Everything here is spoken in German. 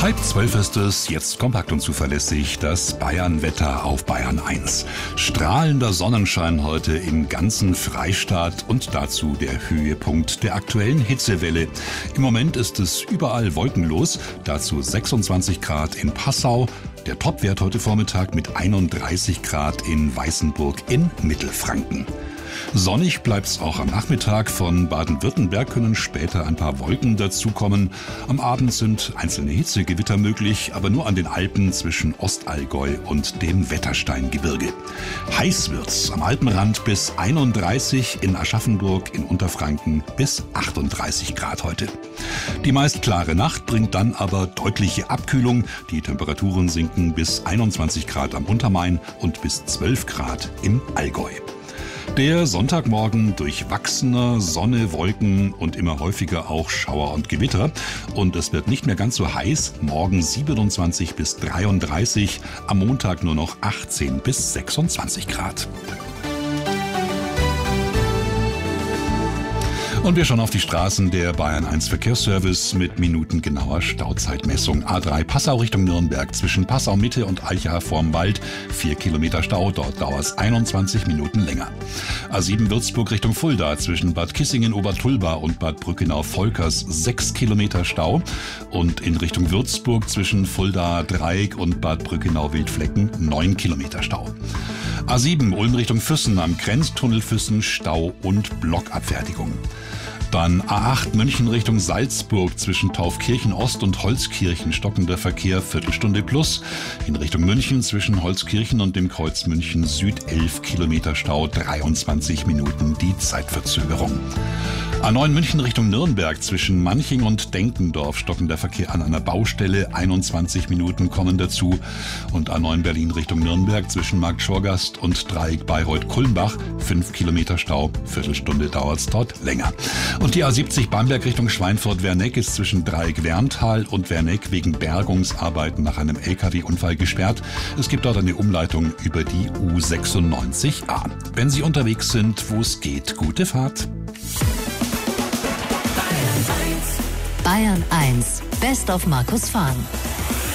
11:30 ist es, jetzt kompakt und zuverlässig das Bayern-Wetter auf Bayern 1. Strahlender Sonnenschein heute im ganzen Freistaat und dazu der Höhepunkt der aktuellen Hitzewelle. Im Moment ist es überall wolkenlos, dazu 26 Grad in Passau. Der Topwert heute Vormittag mit 31 Grad in Weißenburg in Mittelfranken. Sonnig bleibt's auch am Nachmittag. Von Baden-Württemberg können später ein paar Wolken dazukommen. Am Abend sind einzelne Hitzegewitter möglich, aber nur an den Alpen zwischen Ostallgäu und dem Wettersteingebirge. Heiß wird's am Alpenrand bis 31, in Aschaffenburg in Unterfranken bis 38 Grad heute. Die meist klare Nacht bringt dann aber deutliche Abkühlung. Die Temperaturen sinken bis 21 Grad am Untermain und bis 12 Grad im Allgäu. Der Sonntagmorgen durchwachsener, Sonne, Wolken und immer häufiger auch Schauer und Gewitter. Und es wird nicht mehr ganz so heiß. Morgen 27 bis 33, am Montag nur noch 18 bis 26 Grad. Und wir schauen auf die Straßen. Der Bayern 1 Verkehrsservice mit minutengenauer Stauzeitmessung. A3 Passau Richtung Nürnberg zwischen Passau Mitte und Eicha vorm Wald 4 Kilometer Stau, dort dauert es 21 Minuten länger. A7 Würzburg Richtung Fulda zwischen Bad Kissingen-Obertulba und Bad Brückenau-Volkers 6 Kilometer Stau und in Richtung Würzburg zwischen Fulda Dreieck und Bad Brückenau-Wildflecken 9 Kilometer Stau. A7 Ulm Richtung Füssen am Grenztunnel Füssen Stau und Blockabfertigung. Dann A8 München Richtung Salzburg zwischen Taufkirchen Ost und Holzkirchen stockender Verkehr Viertelstunde plus. In Richtung München zwischen Holzkirchen und dem Kreuz München Süd 11 Kilometer Stau, 23 Minuten die Zeitverzögerung. A9 München Richtung Nürnberg zwischen Manching und Denkendorf stockender Verkehr an einer Baustelle, 21 Minuten kommen dazu. Und A9 Berlin Richtung Nürnberg zwischen Markt Schorgast und Dreieck Bayreuth-Kulmbach 5 Kilometer Stau, Viertelstunde dauert's dort länger. Und die A70 Bamberg Richtung Schweinfurt-Werneck ist zwischen Dreieck Werntal und Werneck wegen Bergungsarbeiten nach einem LKW-Unfall gesperrt. Es gibt dort eine Umleitung über die U96A. Wenn Sie unterwegs sind, wo es geht, gute Fahrt. Bayern 1, Best of Markus Fahn.